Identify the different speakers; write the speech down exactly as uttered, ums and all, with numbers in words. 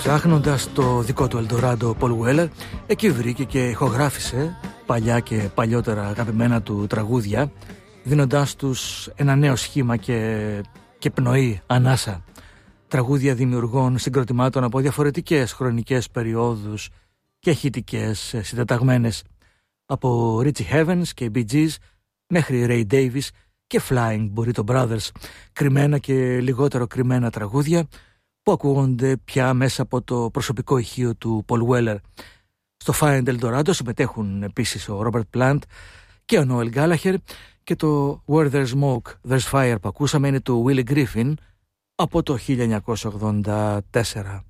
Speaker 1: Ψάχνοντας το δικό του Ελντοράντο, Πολ Γουέλερ εκεί βρήκε και ηχογράφησε παλιά και παλιότερα αγαπημένα του τραγούδια, δίνοντάς τους ένα νέο σχήμα και, και πνοή, ανάσα. Τραγούδια δημιουργών συγκροτημάτων από διαφορετικές χρονικές περιόδους και ηχητικές συντεταγμένες, από Richie Havens και Bee Gees μέχρι Ray Davies και Flying Burrito Brothers, κρυμμένα και λιγότερο κρυμμένα τραγούδια που ακούγονται πια μέσα από το προσωπικό ηχείο του Πολ Γουέλερ. Στο Find Eldorado συμμετέχουν επίσης ο Robert Plant και ο Noel Gallagher, και το Where There's Smoke There's Fire που ακούσαμε είναι του Willie Griffin από το χίλια εννιακόσια ογδόντα τέσσερα.